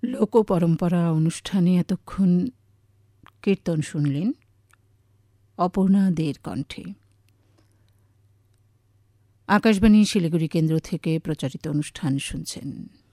লোক পরম্পরা অনুষ্ঠানে এতক্ষণ কীর্তন শুনলেন অপর্ণা দের কণ্ঠে। আকাশবাণী শিলিগুড়ি কেন্দ্র থেকে প্রচারিত অনুষ্ঠান শুনছেন।